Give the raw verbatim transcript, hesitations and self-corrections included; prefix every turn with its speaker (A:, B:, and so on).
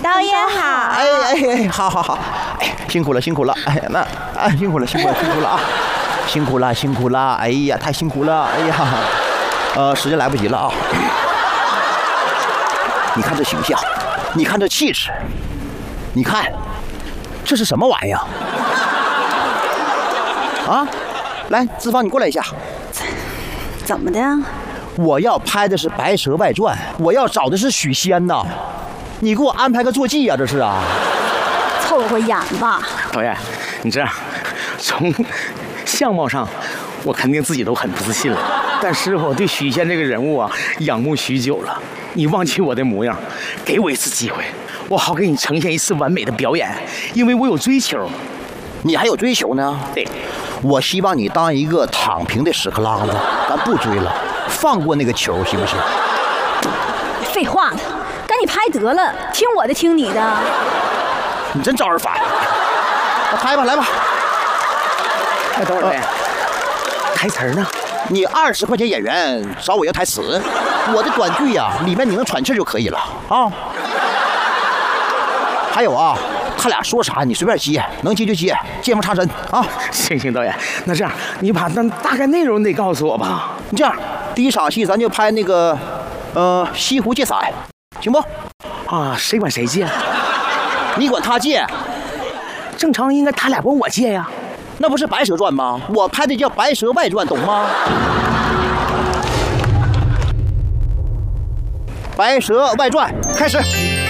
A: 导演好。
B: 哎哎哎，好好好，哎，辛苦了辛苦了，哎那哎辛苦了辛苦了辛苦了啊，辛苦了辛苦了，哎呀太辛苦了，哎呀，呃时间来不及了啊。你看这形象，你看这气质，你看这是什么玩意儿？啊，来，资方你过来一下。
A: 怎么的？
B: 我要拍的是《白蛇外传》，我要找的是许仙呐，你给我安排个坐骑呀、啊？这是啊？
A: 凑合演吧。
C: 导演，你这样，从相貌上，我肯定自己都很不自信了。但是我对许仙这个人物啊，仰慕许久了。你忘记我的模样，给我一次机会，我好给你呈现一次完美的表演，因为我有追求。
B: 你还有追求呢？
C: 对，
B: 我希望你当一个躺平的屎壳郎子，咱不追了，放过那个球，行不行？
A: 废话呢，赶紧拍得了，听我的，听你的。
B: 你真招人烦。那拍吧，来吧。
C: 哎，等会儿导演，台词呢？
B: 你二十块钱演员找我要台词，我的短剧呀、啊，里面你能喘气就可以了啊。还有啊。他俩说啥你随便接，能接就接，见缝插针啊！
C: 行行，导演，那这样你把那大概内容得告诉我吧。
B: 你这样，第一场戏咱就拍那个，呃，西湖借伞，行不？
C: 啊，谁管谁借？
B: 你管他借？
C: 正常应该他俩管我借呀。
B: 那不是《白蛇传》吗？我拍的叫《白蛇外传》，懂吗？《白蛇外传》开始。